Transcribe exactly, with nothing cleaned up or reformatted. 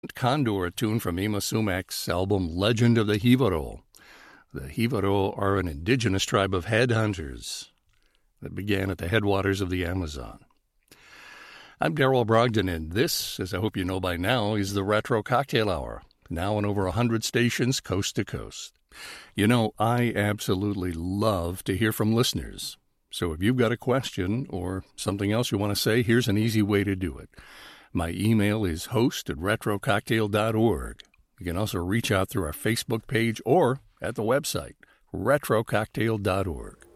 Condor, a tune from Yma Sumac's album Legend of the Jivaro. The Jivaro are an indigenous tribe of headhunters that began at the headwaters of the Amazon. I'm Darrell Brogdon, and this, as I hope you know by now, is the Retro Cocktail Hour, now on over one hundred stations coast to coast. You know, I absolutely love to hear from listeners. So if you've got a question or something else you want to say, here's an easy way to do it. My email is host at retro cocktail dot org. You can also reach out through our Facebook page or at the website, retro cocktail dot org.